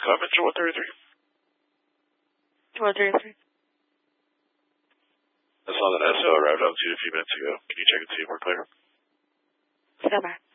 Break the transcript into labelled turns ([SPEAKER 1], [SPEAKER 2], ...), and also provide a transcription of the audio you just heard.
[SPEAKER 1] comments or 133?
[SPEAKER 2] 133.
[SPEAKER 1] I saw that SO arrived on scene a few minutes ago. Can you check and see if we're clear?
[SPEAKER 2] Stand by.